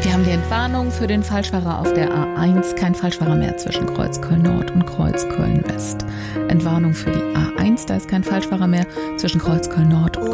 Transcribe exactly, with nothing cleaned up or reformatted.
Wir haben die Entwarnung für den Falschfahrer auf der A eins. Kein Falschfahrer mehr zwischen Kreuzköln Nord und Kreuzköln West. Entwarnung für die A eins. Da ist kein Falschfahrer mehr zwischen Kreuzköln Nord und